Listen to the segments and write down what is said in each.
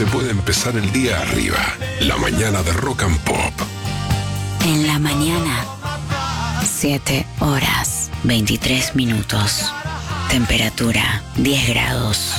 se puede empezar el día arriba. La mañana de Rock and Pop. En la mañana, 7 horas, 23 minutos. Temperatura, 10 grados.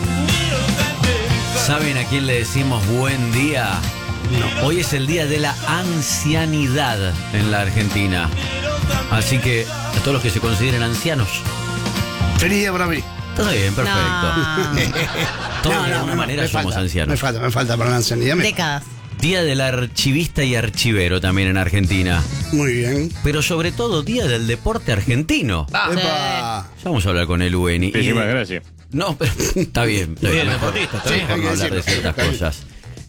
¿Saben a quién le decimos buen día? No. Hoy es el día de la ancianidad en la Argentina. Así que a todos los que se consideren ancianos. Feliz día para mí. Todo bien, perfecto. Todos de alguna manera somos ancianos. Me falta para la ancianidad. Décadas. Día del archivista y archivero también en Argentina. Muy bien. Pero sobre todo día del deporte argentino. Epa. Ya vamos a hablar con el UNI. Muchísimas gracias. No, pero está bien. Día del deportista, está bien. Vamos a hablar de ciertas cosas.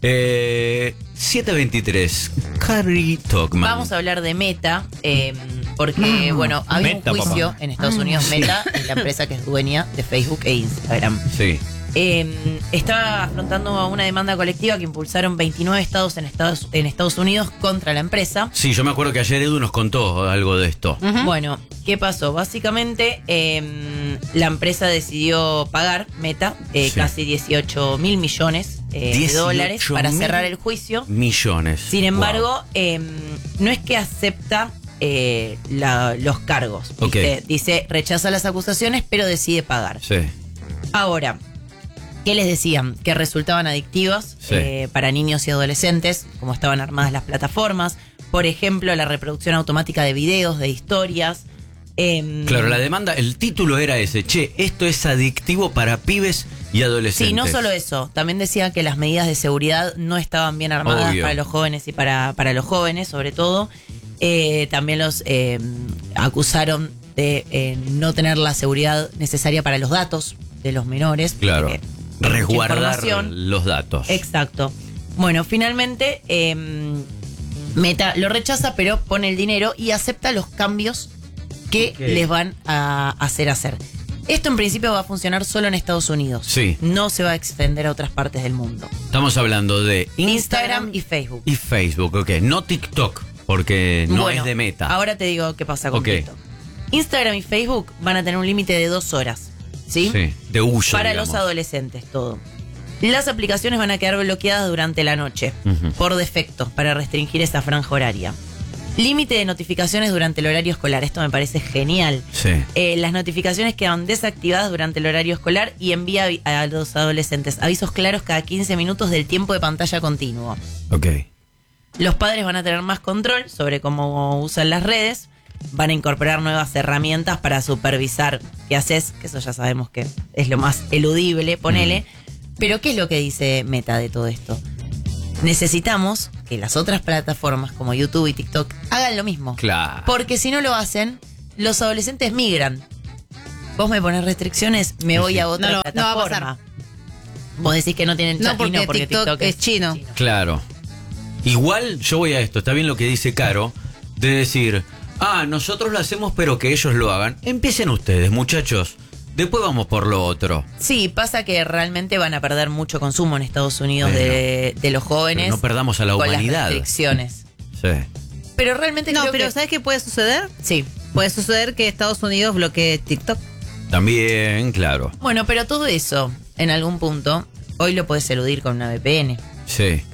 7:23. Carrie Togman. Vamos a hablar de Meta, porque, bueno, había Meta, un juicio papá. en Estados Unidos. Meta es la empresa que es dueña de Facebook e Instagram. Sí. Está afrontando una demanda colectiva que impulsaron 29 estados en Estados Unidos contra la empresa. Sí, yo me acuerdo que ayer Edu nos contó algo de esto. Bueno, ¿qué pasó? Básicamente, la empresa decidió pagar, Meta, Sí. casi 18 mil millones de dólares para 18.000 cerrar el juicio. Millones. Sin embargo, Wow. no es que acepta los cargos. ¿viste? Ok. Dice, rechaza las acusaciones, pero decide pagar. Sí. Ahora, ¿qué les decían? Que resultaban adictivas Sí. para niños y adolescentes, como estaban armadas las plataformas. Por ejemplo, la reproducción automática de videos, de historias. Claro, la demanda, el título era ese. Che, esto es adictivo para pibes y adolescentes. Sí, no solo eso. También decía que las medidas de seguridad no estaban bien armadas Obvio. para los jóvenes y para los jóvenes, sobre todo. También los acusaron de no tener la seguridad necesaria para los datos de los menores. Claro. Mucha Resguardar información. los datos. Exacto. Bueno, finalmente Meta lo rechaza, pero pone el dinero y acepta los cambios que les van a hacer. Esto en principio va a funcionar solo en Estados Unidos. Sí. No se va a extender a otras partes del mundo. Estamos hablando de Instagram y Facebook. Y Facebook, ok. No TikTok, porque no Bueno, es de Meta. Ahora te digo qué pasa con Ok. TikTok. Instagram y Facebook van a tener un límite de 2 horas. ¿Sí? Sí, de uso, Para digamos. los adolescentes, todo. Las aplicaciones van a quedar bloqueadas durante la noche, por defecto, para restringir esa franja horaria. Límite de notificaciones durante el horario escolar. Esto me parece genial. Sí. Las notificaciones quedan desactivadas durante el horario escolar y envía a los adolescentes avisos claros cada 15 minutos del tiempo de pantalla continuo. Ok. Los padres van a tener más control sobre cómo usan las redes. Van a incorporar nuevas herramientas para supervisar qué haces, que eso ya sabemos que es lo más eludible, ponele. Pero ¿qué es lo que dice Meta de todo esto? Necesitamos que las otras plataformas como YouTube y TikTok hagan lo mismo. Claro. Porque si no lo hacen, los adolescentes migran. Vos me pones restricciones, me voy a otra No va a plataforma. pasar. Vos decís que no tienen No, chat y porque TikTok es chino. Claro. Igual yo voy a esto, está bien lo que dice Caro, de decir, nosotros lo hacemos pero que ellos lo hagan. Empiecen ustedes, muchachos. Después vamos por lo otro. Sí, pasa que realmente van a perder mucho consumo en Estados Unidos Bueno, de los jóvenes. pero no perdamos a la con humanidad. las restricciones. Sí. Pero realmente No, creo pero que... ¿sabes qué puede suceder? Sí. Puede suceder que Estados Unidos bloquee TikTok. También, claro. Bueno, pero todo eso, en algún punto, hoy lo puedes eludir con una VPN. Sí.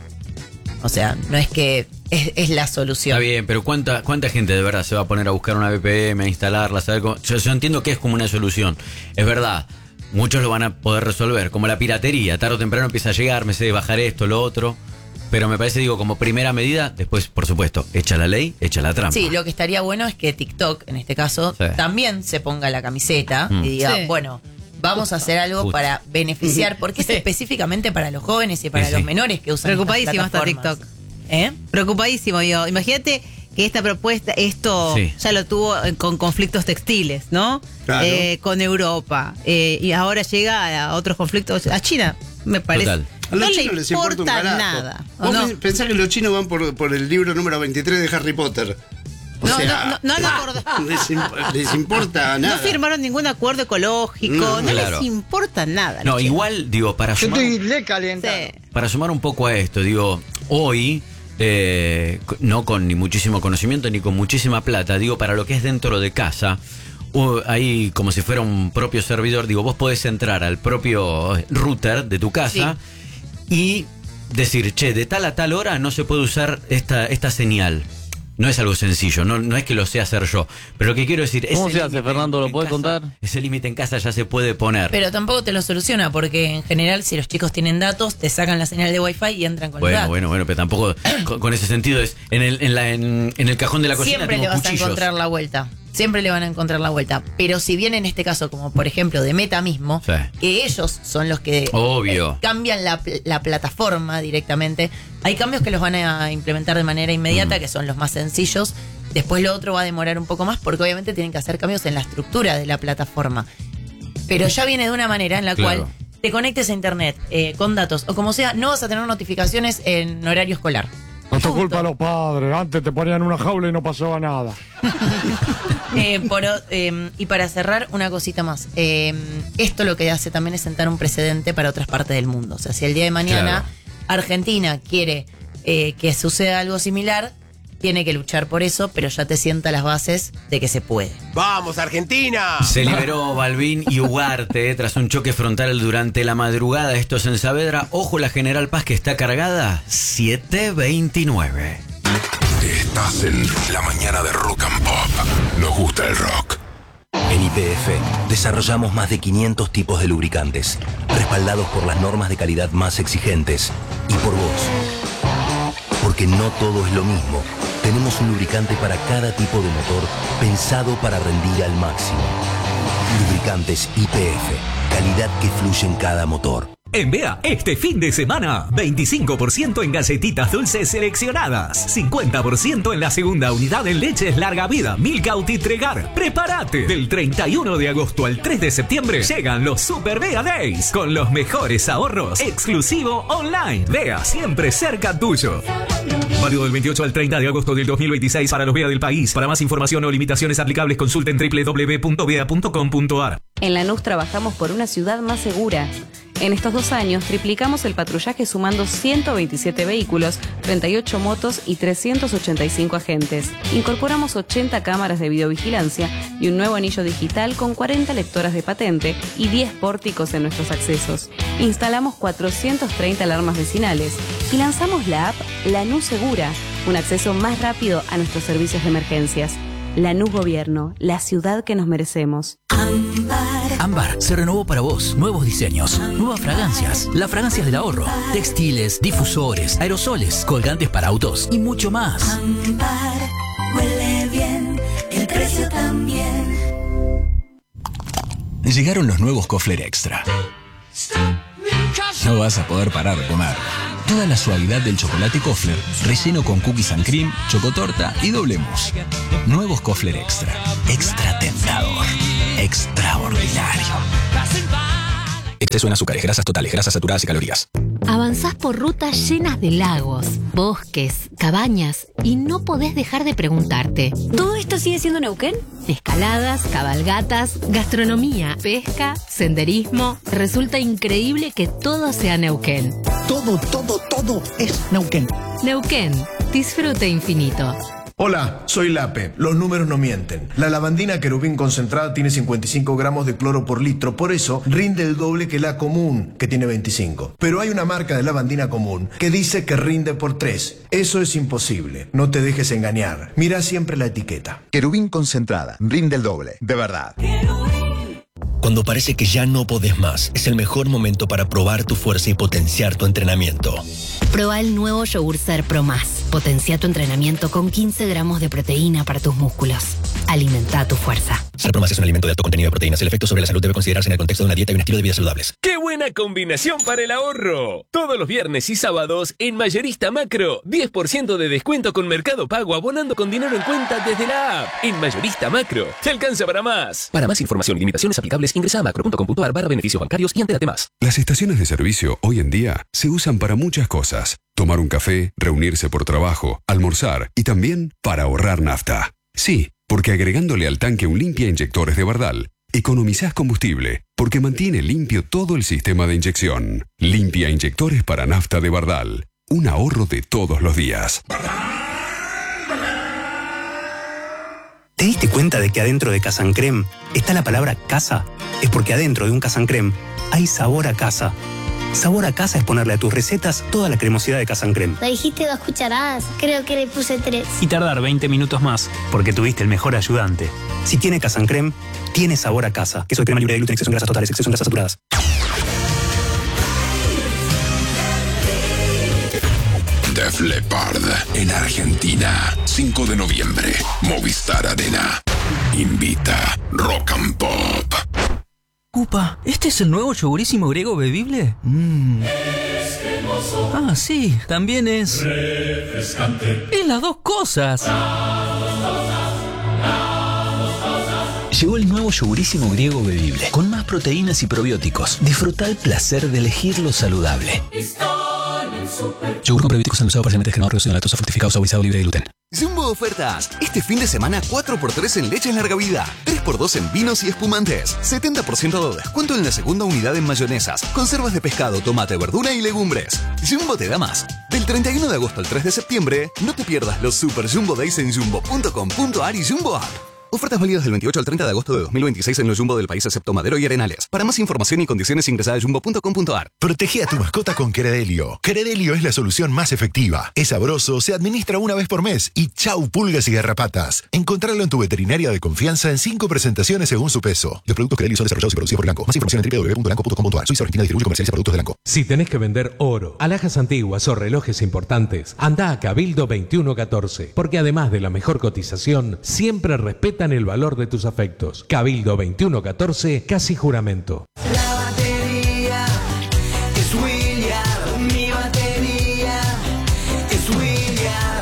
O sea, no es que es la solución. Está bien, pero ¿cuánta gente de verdad se va a poner a buscar una VPN, a instalarla? ¿Saber cómo? Yo entiendo que es como una solución. Es verdad, muchos lo van a poder resolver. Como la piratería, tarde o temprano empieza a llegar, me sé de bajar esto, lo otro. Pero me parece, digo, como primera medida, después, por supuesto, echa la ley, echa la trampa. Sí, lo que estaría bueno es que TikTok, en este caso, Sí. también se ponga la camiseta Mm. y diga, Sí. bueno, vamos a hacer algo Justo. para beneficiar, porque es específicamente para los jóvenes y para Sí, los sí. menores que usan Preocupadísimo estas está plataformas. TikTok. ¿Eh? Preocupadísimo yo. Imagínate que esta propuesta, esto Sí. ya lo tuvo con conflictos textiles, ¿no? Claro. Con Europa. Y ahora llega a otros conflictos. A China, me parece. Total. A los No le chinos les importa un importa carajo. nada. ¿o Vos no? pensás que los chinos van por el libro número 23 de Harry Potter. O No, sea, no acordó. les importa nada. No firmaron ningún acuerdo ecológico, no Claro. les importa nada. No, los igual, digo, para sumar, chinos. Sí. para sumar un poco a esto, digo, hoy, no con ni muchísimo conocimiento ni con muchísima plata, digo, para lo que es dentro de casa, ahí como si fuera un propio servidor, digo, vos podés entrar al propio router de tu casa y decir, che, de tal a tal hora no se puede usar esta señal. No es algo sencillo, no es que lo sé hacer yo. Pero lo que quiero decir... ¿Cómo se hace, Fernando? ¿Lo puedes contar? Ese límite en casa ya se puede poner. Pero tampoco te lo soluciona, porque en general, si los chicos tienen datos, te sacan la señal de Wi-Fi y entran con los datos. Bueno, pero tampoco con ese sentido es... En el cajón de la cocina siempre tengo le vas cuchillos. a encontrar la vuelta. Siempre le van a encontrar la vuelta. Pero si bien en este caso, como por ejemplo de Meta mismo, Sí. que ellos son los que Obvio. cambian la plataforma directamente, hay cambios que los van a implementar de manera inmediata, que son los más sencillos. Después lo otro va a demorar un poco más, porque obviamente tienen que hacer cambios en la estructura de la plataforma. Pero ya viene de una manera en la Claro. cual te conectes a internet con datos o como sea, no vas a tener notificaciones en horario escolar. No es tu Punto. culpa de los padres. Antes te ponían una jaula y no pasaba nada. Y para cerrar, una cosita más. Esto lo que hace también es sentar un precedente para otras partes del mundo. O sea, si el día de mañana Argentina quiere que suceda algo similar, tiene que luchar por eso, pero ya te sienta las bases de que se puede. ¡Vamos, Argentina! Se liberó Balbín y Ugarte tras un choque frontal durante la madrugada. Esto es en Saavedra. Ojo, la General Paz que está cargada. 7:29. Estás en la mañana de Rock and Pop. Nos gusta el rock. En YPF desarrollamos más de 500 tipos de lubricantes, respaldados por las normas de calidad más exigentes y por vos. Porque no todo es lo mismo. Tenemos un lubricante para cada tipo de motor pensado para rendir al máximo. Lubricantes YPF, calidad que fluye en cada motor. En Bea, este fin de semana, 25% en galletitas dulces seleccionadas, 50% en la segunda unidad en leches larga vida, Milkout y Tregar. ¡Prepárate! Del 31 de agosto al 3 de septiembre llegan los Super Bea Days con los mejores ahorros, exclusivo online. Bea, siempre cerca tuyo. Válido del 28 al 30 de agosto del 2026 para los Bea del país. Para más información o limitaciones aplicables, consulten www.bea.com.ar. En Lanús trabajamos por una ciudad más segura. En estos 2 años triplicamos el patrullaje sumando 127 vehículos, 38 motos y 385 agentes. Incorporamos 80 cámaras de videovigilancia y un nuevo anillo digital con 40 lectoras de patente y 10 pórticos en nuestros accesos. Instalamos 430 alarmas vecinales y lanzamos la app Lanús Segura, un acceso más rápido a nuestros servicios de emergencias. Lanús Gobierno, la ciudad que nos merecemos. Ámbar se renovó para vos. Nuevos diseños, nuevas fragancias, las fragancias del ahorro, textiles, difusores, aerosoles, colgantes para autos y mucho más. Ámbar huele bien, el precio también. Llegaron los nuevos Kofler Extra. No vas a poder parar de comer. Toda la suavidad del chocolate Kofler, relleno con cookies and cream, chocotorta y doble mousse. Nuevos Kofler Extra. Extra tentador. Extraordinario. Exceso en azúcares, grasas totales, grasas saturadas y calorías. Avanzás por rutas llenas de lagos, bosques, cabañas y no podés dejar de preguntarte: ¿todo esto sigue siendo Neuquén? Escaladas, cabalgatas, gastronomía, pesca, senderismo. Resulta increíble que todo sea Neuquén. Todo es Neuquén. Neuquén, disfrute infinito. Hola, soy Lape. Los números no mienten. La lavandina querubín concentrada tiene 55 gramos de cloro por litro, por eso rinde el doble que la común, que tiene 25. Pero hay una marca de lavandina común que dice que rinde por 3. Eso es imposible. No te dejes engañar. Mira siempre la etiqueta. Querubín concentrada, rinde el doble, de verdad. Cuando parece que ya no podés más, es el mejor momento para probar tu fuerza y potenciar tu entrenamiento. Proba el nuevo yogur Ser Pro Más. Potencia tu entrenamiento con 15 gramos de proteína para tus músculos. Alimenta tu fuerza. Ser Pro Más es un alimento de alto contenido de proteínas. El efecto sobre la salud debe considerarse en el contexto de una dieta y un estilo de vida saludables. ¡Qué buena combinación para el ahorro! Todos los viernes y sábados en Mayorista Macro, 10% de descuento con Mercado Pago abonando con dinero en cuenta desde la app. En Mayorista Macro, te alcanza para más. Para más información y limitaciones aplicables, ingresa a macro.com.ar/beneficios bancarios y entérate más. Las estaciones de servicio hoy en día se usan para muchas cosas. Tomar un café, reunirse por trabajo, almorzar y también para ahorrar nafta. Sí, porque agregándole al tanque un limpia inyectores de Bardal, economizás combustible porque mantiene limpio todo el sistema de inyección. Limpia inyectores para nafta de Bardal. Un ahorro de todos los días. ¿Te diste cuenta de que adentro de Casa Creme está la palabra casa? Es porque adentro de un Casa Creme hay sabor a casa. Sabor a casa es ponerle a tus recetas toda la cremosidad de Casan Creme. Le dijiste 2 cucharadas, creo que le puse 3. Y tardar 20 minutos más, porque tuviste el mejor ayudante. Si tiene Casan Creme, tiene sabor a casa. Queso de crema libre de gluten, exceso en grasas totales, exceso en grasas saturadas. Def Leppard en Argentina, 5 de noviembre, Movistar Arena. Invita Rock and Pop. Upa, ¿este es el nuevo yogurísimo griego bebible? Ah, sí, también es... refrescante. Es las dos cosas. Llegó el nuevo yogurísimo griego bebible, con más proteínas y probióticos. Disfruta el placer de elegir lo saludable. Yogur con probióticos endulzado parcialmente descremado, reducido en lactosa, fortificado, saborizado, libre de gluten. Jumbo Ofertas. Este fin de semana 4x3 en leches larga vida, 3x2 en vinos y espumantes, 70% de descuento en la segunda unidad en mayonesas, conservas de pescado, tomate, verdura y legumbres. Jumbo te da más. Del 31 de agosto al 3 de septiembre, no te pierdas los Super Jumbo Days en jumbo.com.ar y Jumbo App. Ofertas válidas del 28 al 30 de agosto de 2026 en los Jumbo del país excepto Madero y Arenales. Para más información y condiciones ingresa a jumbo.com.ar. Protege a tu mascota con Credelio. Credelio es la solución más efectiva. Es sabroso, se administra una vez por mes y chau pulgas y garrapatas. Encontrarlo en tu veterinaria de confianza en 5 presentaciones según su peso. Los productos Credelio son desarrollados y producidos por Blanco. Más información en www.blanco.com.ar. Suiza Argentina distribuye y comercializa productos de Blanco. Si tenés que vender oro, alhajas antiguas o relojes importantes, anda a Cabildo 2114, porque además de la mejor cotización, siempre respetan el valor de tus afectos. Cabildo 2114, casi juramento. La batería es William, mi batería es William.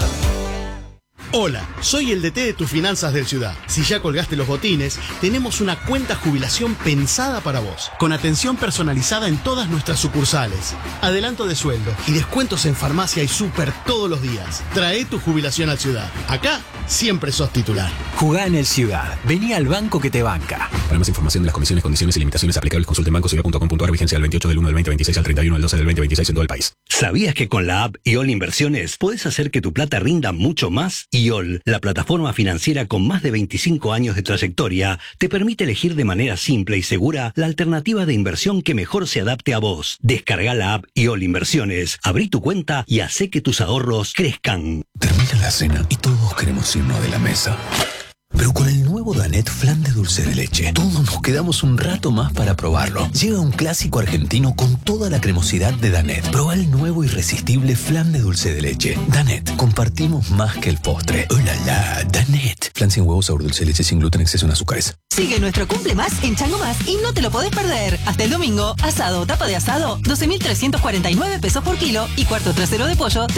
Hola, soy el DT de tus finanzas del Ciudad. Si ya colgaste los botines, tenemos una cuenta jubilación pensada para vos, con atención personalizada en todas nuestras sucursales, adelanto de sueldo y descuentos en farmacia y súper todos los días. Trae tu jubilación al Ciudad. Acá siempre sos titular. Jugá en el Ciudad. Vení al banco que te banca. Para más información de las comisiones, condiciones y limitaciones aplicables, consulte en bancociudad.com.ar. Vigencia del 28 del 1 del 2026 al 31 del 12 del 2026 en todo el país. ¿Sabías que con la app IOL Inversiones podés hacer que tu plata rinda mucho más? IOL, la plataforma financiera con más de 25 años de trayectoria, te permite elegir de manera simple y segura la alternativa de inversión que mejor se adapte a vos. Descarga la app IOL Inversiones, abrí tu cuenta y hacé que tus ahorros crezcan. Termina la cena y todos queremos irnos de la mesa. Pero con el nuevo Danet flan de dulce de leche, todos nos quedamos un rato más para probarlo. Llega un clásico argentino con toda la cremosidad de Danet. Proba el nuevo irresistible flan de dulce de leche. Danet, compartimos más que el postre. ¡Oh, la, la! Danet. Flan sin huevos, sabor dulce de leche, sin gluten, exceso en azúcares. Sigue nuestro Cumple Más en Chango Más y no te lo podés perder. Hasta el domingo, asado, tapa de asado, 12.349 pesos por kilo y cuarto trasero de pollo,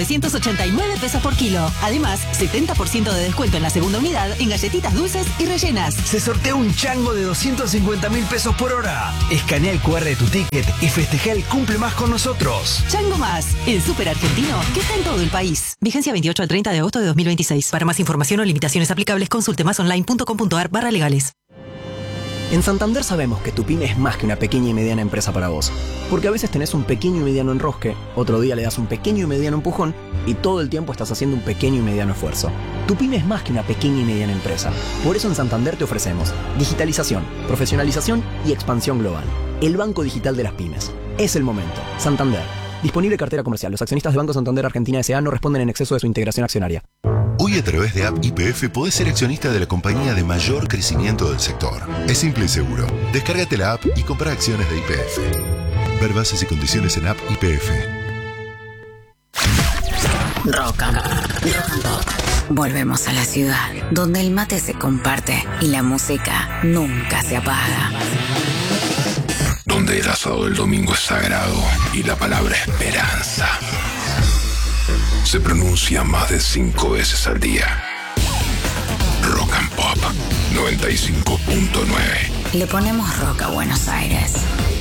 3.989 pesos por kilo. Además, 70% de descuento en la segunda unidad en galletitas dulces y rellenas. Se sortea un chango de 250.000 pesos por hora. Escanea el QR de tu ticket y festeja el Cumple Más con nosotros. Chango Más, el súper argentino que está en todo el país. Vigencia 28 al 30 de agosto de 2026. Para más información o limitaciones aplicables, consulte másonline.com.ar/legales. En Santander sabemos que tu pyme es más que una pequeña y mediana empresa para vos. Porque a veces tenés un pequeño y mediano enrosque, otro día le das un pequeño y mediano empujón y todo el tiempo estás haciendo un pequeño y mediano esfuerzo. Tu pyme es más que una pequeña y mediana empresa. Por eso en Santander te ofrecemos digitalización, profesionalización y expansión global. El banco digital de las pymes. Es el momento. Santander. Disponible cartera comercial. Los accionistas de Banco Santander Argentina S.A. no responden en exceso de su integración accionaria. Hoy a través de App YPF podés ser accionista de la compañía de mayor crecimiento del sector. Es simple y seguro. Descárgate la app y compra acciones de YPF. Ver bases y condiciones en App YPF. Rock and Pop. Volvemos a la ciudad, donde el mate se comparte y la música nunca se apaga. Donde el asado del domingo es sagrado y la palabra esperanza se pronuncia más de 5 veces al día. Rock and Pop 95.9. Le ponemos rock a Buenos Aires.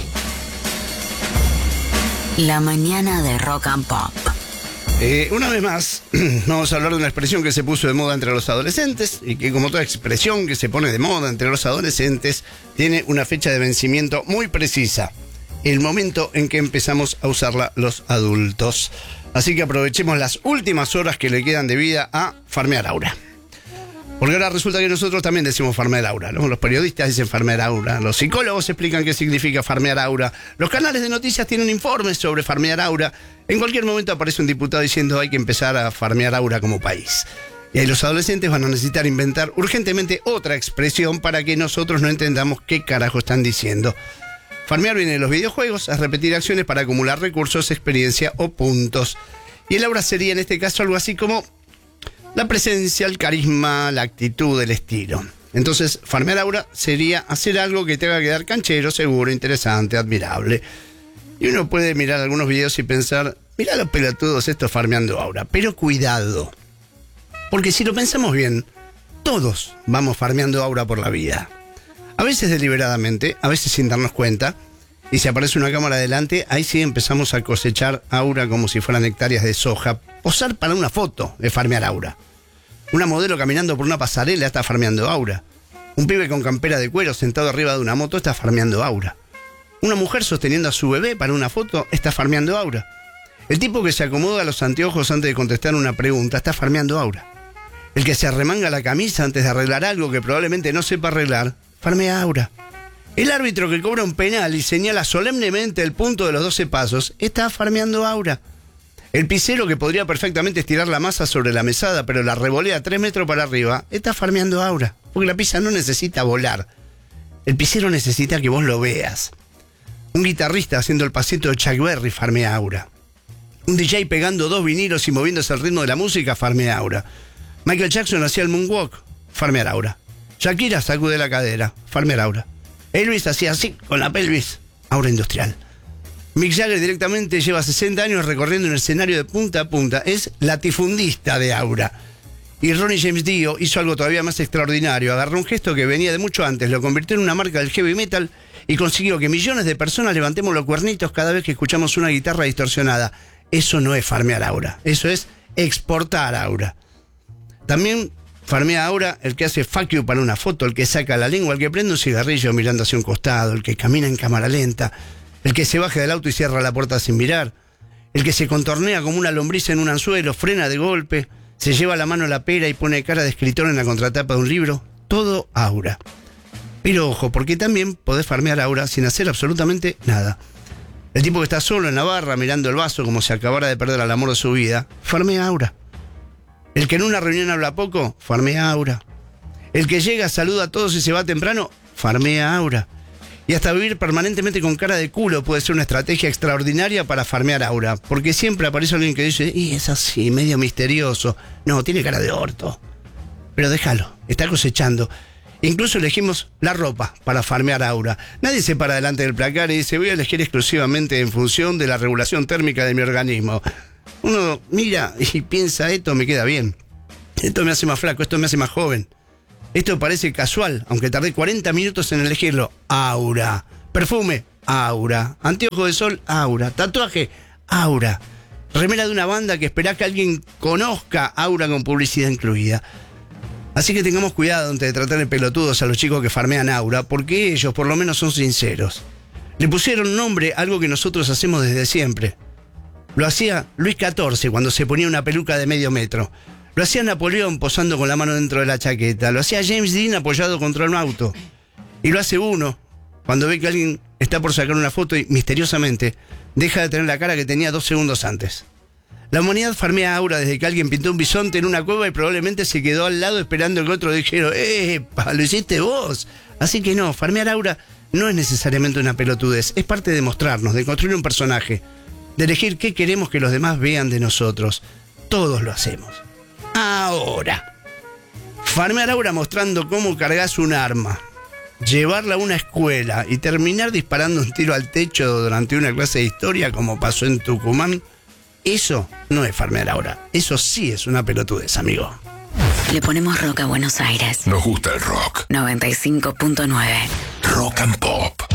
La mañana de Rock and Pop. Una vez más, vamos a hablar de una expresión que se puso de moda entre los adolescentes y que, como toda expresión que se pone de moda entre los adolescentes, tiene una fecha de vencimiento muy precisa. El momento en que empezamos a usarla los adultos. Así que aprovechemos las últimas horas que le quedan de vida a farmear aura. Porque ahora resulta que nosotros también decimos farmear aura, ¿no? Los periodistas dicen farmear aura, los psicólogos explican qué significa farmear aura, los canales de noticias tienen informes sobre farmear aura. En cualquier momento aparece un diputado diciendo hay que empezar a farmear aura como país. Y ahí los adolescentes van a necesitar inventar urgentemente otra expresión para que nosotros no entendamos qué carajo están diciendo. Farmear viene de los videojuegos, es repetir acciones para acumular recursos, experiencia o puntos. Y el aura sería en este caso algo así como la presencia, el carisma, la actitud, el estilo. Entonces, farmear aura sería hacer algo que te haga quedar canchero, seguro, interesante, admirable. Y uno puede mirar algunos videos y pensar, mirá los pelotudos estos farmeando aura. Pero cuidado, porque si lo pensamos bien, todos vamos farmeando aura por la vida. A veces deliberadamente, a veces sin darnos cuenta. Y si aparece una cámara adelante, ahí sí empezamos a cosechar aura como si fueran hectáreas de soja. Posar para una foto es farmear aura. Una modelo caminando por una pasarela está farmeando aura. Un pibe con campera de cuero sentado arriba de una moto está farmeando aura. Una mujer sosteniendo a su bebé para una foto está farmeando aura. El tipo que se acomoda los anteojos antes de contestar una pregunta está farmeando aura. El que se arremanga la camisa antes de arreglar algo que probablemente no sepa arreglar, farmea aura. El árbitro que cobra un penal y señala solemnemente el punto de los 12 pasos está farmeando aura. El pisero que podría perfectamente estirar la masa sobre la mesada pero la revolea 3 metros para arriba está farmeando aura. Porque la pizza no necesita volar. El pisero necesita que vos lo veas. Un guitarrista haciendo el pasito de Chuck Berry farmea aura. Un DJ pegando 2 vinilos y moviéndose al ritmo de la música farmea aura. Michael Jackson hacía el moonwalk, farmear aura. Shakira sacude la cadera, farmear aura. Elvis hacía así, con la pelvis, aura industrial. Mick Jagger directamente lleva 60 años recorriendo un escenario de punta a punta. Es latifundista de aura. Y Ronnie James Dio hizo algo todavía más extraordinario. Agarró un gesto que venía de mucho antes, lo convirtió en una marca del heavy metal y consiguió que millones de personas levantemos los cuernitos cada vez que escuchamos una guitarra distorsionada. Eso no es farmear aura, eso es exportar aura. También farmea aura el que hace fuck you para una foto, el que saca la lengua, el que prende un cigarrillo mirando hacia un costado, el que camina en cámara lenta, el que se baja del auto y cierra la puerta sin mirar, el que se contornea como una lombriz en un anzuelo, frena de golpe, se lleva la mano a la pera y pone cara de escritor en la contratapa de un libro. Todo aura. Pero ojo, porque también podés farmear aura sin hacer absolutamente nada. El tipo que está solo en la barra mirando el vaso como si acabara de perder al amor de su vida, farmea aura. El que en una reunión habla poco, farmea aura. El que llega, saluda a todos y se va temprano, farmea aura. Y hasta vivir permanentemente con cara de culo puede ser una estrategia extraordinaria para farmear aura. Porque siempre aparece alguien que dice, y es así, medio misterioso. No, tiene cara de orto. Pero déjalo, está cosechando. Incluso elegimos la ropa para farmear aura. Nadie se para delante del placar y dice, voy a elegir exclusivamente en función de la regulación térmica de mi organismo. Uno mira y piensa, esto me queda bien, esto me hace más flaco, esto me hace más joven, esto parece casual, aunque tardé 40 minutos en elegirlo. Aura. Perfume, aura. Anteojo de sol, aura. Tatuaje, aura. Remera de una banda que esperá que alguien conozca, aura con publicidad incluida. Así que tengamos cuidado antes de tratar de pelotudos a los chicos que farmean aura, porque ellos por lo menos son sinceros. Le pusieron nombre a algo que nosotros hacemos desde siempre. Lo hacía Luis XIV cuando se ponía una peluca de medio metro. Lo hacía Napoleón posando con la mano dentro de la chaqueta. Lo hacía James Dean apoyado contra un auto. Y lo hace uno cuando ve que alguien está por sacar una foto y misteriosamente deja de tener la cara que tenía 2 segundos antes. La humanidad farmea aura desde que alguien pintó un bisonte en una cueva y probablemente se quedó al lado esperando que otro dijera, ¡epa! ¡Lo hiciste vos! Así que no, farmear aura no es necesariamente una pelotudez. Es parte de mostrarnos, de construir un personaje, de elegir qué queremos que los demás vean de nosotros. Todos lo hacemos. Ahora, farmear aura mostrando cómo cargas un arma, llevarla a una escuela y terminar disparando un tiro al techo durante una clase de historia como pasó en Tucumán, eso no es farmear aura. Eso sí es una pelotudez, amigo. Le ponemos rock a Buenos Aires. Nos gusta el rock. 95.9. Rock and Pop.